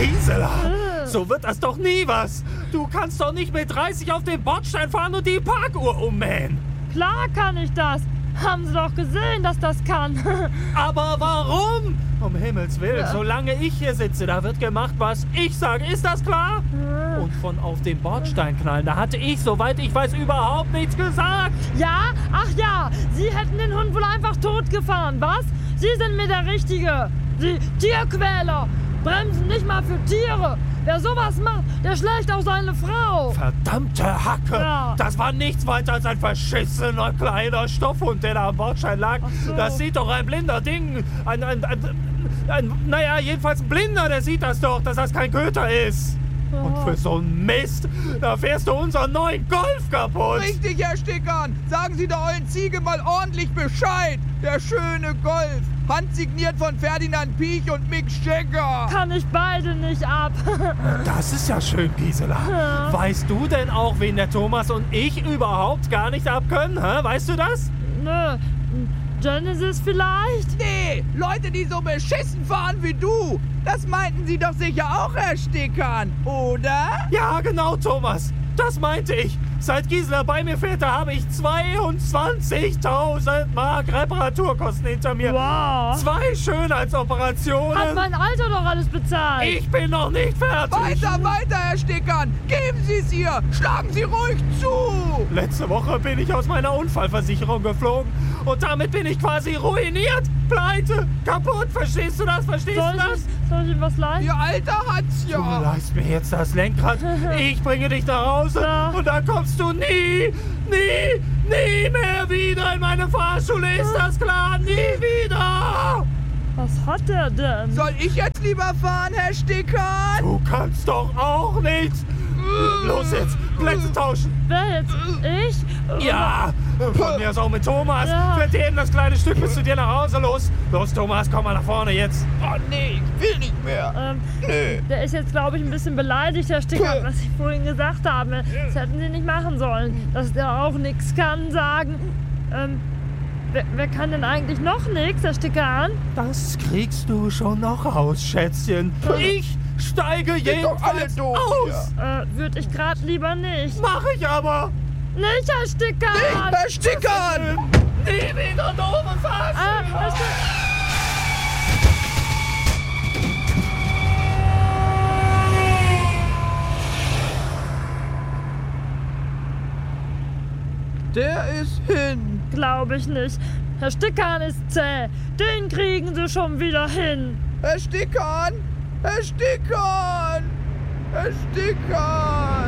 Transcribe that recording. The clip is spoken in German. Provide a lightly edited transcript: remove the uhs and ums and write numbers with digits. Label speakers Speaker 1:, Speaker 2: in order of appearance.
Speaker 1: Gisela, so wird das doch nie was. Du kannst doch nicht mit 30 auf den Bordstein fahren und die Parkuhr ummähen.
Speaker 2: Klar kann ich das. Haben Sie doch gesehen, dass das kann.
Speaker 1: Aber warum? Um Himmels Willen, solange ich hier sitze, da wird gemacht, was ich sage. Ist das klar? Und von auf den Bordstein knallen, da hatte ich, soweit ich weiß, überhaupt nichts gesagt.
Speaker 2: Ja? Ach ja, Sie hätten den Hund wohl einfach totgefahren, was? Sie sind mir der Richtige. Sie Tierquäler. Bremsen nicht mal für Tiere. Wer sowas macht, der schlägt auch seine Frau.
Speaker 1: Verdammte Hacke!
Speaker 2: Ja.
Speaker 1: Das war nichts weiter als ein verschissener kleiner Stoffhund, der da am Bordstein lag.
Speaker 2: Ach so.
Speaker 1: Das sieht doch ein blinder Ding. Naja, jedenfalls ein Blinder, der sieht das doch, dass das kein Köter ist. Und für so einen Mist, da fährst du unseren neuen Golf kaputt.
Speaker 3: Richtig, Herr Stickern. Sagen Sie der ollen Ziege mal ordentlich Bescheid. Der schöne Golf. Handsigniert von Ferdinand Piech und Mick Jagger.
Speaker 2: Kann ich beide nicht ab.
Speaker 1: Das ist ja schön, Gisela.
Speaker 2: Ja.
Speaker 1: Weißt du denn auch, wen der Thomas und ich überhaupt gar nicht abkönnen? Hä? Weißt du das?
Speaker 2: Nö. Genesis vielleicht?
Speaker 3: Nee, Leute, die so beschissen fahren wie du. Das meinten Sie doch sicher auch, Herr Stickern, oder?
Speaker 1: Ja, genau, Thomas. Das meinte ich. Seit Gisela bei mir fährt, da habe ich 22.000 Mark Reparaturkosten hinter mir.
Speaker 2: Wow.
Speaker 1: 2 Schönheitsoperationen.
Speaker 2: Hat mein Alter doch alles bezahlt.
Speaker 1: Ich bin noch nicht fertig.
Speaker 3: Weiter, Herr Stickern. Geben Sie es ihr. Schlagen Sie ruhig zu.
Speaker 1: Letzte Woche bin ich aus meiner Unfallversicherung geflogen und damit bin ich quasi ruiniert. Pleite, kaputt. Verstehst du das? Verstehst du das?
Speaker 2: Soll ich ihm was leihen?
Speaker 3: Ihr Alter hat's
Speaker 1: Du
Speaker 3: ja.
Speaker 1: leihst mir jetzt das Lenkrad. Ich bringe dich nach Hause
Speaker 2: Ja.
Speaker 1: und dann kommst du nie mehr wieder in meine Fahrschule. Ist das klar? Nie wieder.
Speaker 2: Was hat er denn?
Speaker 3: Soll ich jetzt lieber fahren, Herr Stickern?
Speaker 1: Du kannst doch auch nichts. Los jetzt, Plätze tauschen.
Speaker 2: Wer jetzt? Ich?
Speaker 1: Ja, von mir aus auch mit Thomas.
Speaker 2: Ja.
Speaker 1: Für den das kleine Stück bis zu dir nach Hause. Los, Thomas, komm mal nach vorne jetzt.
Speaker 3: Oh nee, ich will nicht mehr. Nee.
Speaker 2: Der ist jetzt, glaube ich, ein bisschen beleidigt, Herr Stickern, was ich vorhin gesagt habe. Das hätten Sie nicht machen sollen. Dass der auch nichts kann, sagen. Wer kann denn eigentlich noch nichts, Herr Stickern?
Speaker 1: Das kriegst du schon noch raus, Schätzchen. Ich steige
Speaker 3: doch alle
Speaker 1: jedenfalls
Speaker 3: doof
Speaker 1: aus.
Speaker 2: Würde ich gerade lieber nicht.
Speaker 1: Mach ich aber.
Speaker 2: Nicht, Herr Stickern!
Speaker 3: Herr Stickern!
Speaker 1: Nie wieder doofe Fahrschule.
Speaker 2: Herr Stickern!
Speaker 3: Der ist hin.
Speaker 2: Glaube ich nicht. Herr Stickern ist zäh. Den kriegen Sie schon wieder hin.
Speaker 3: Herr Stickern! Herr Stickern! Herr Stickern!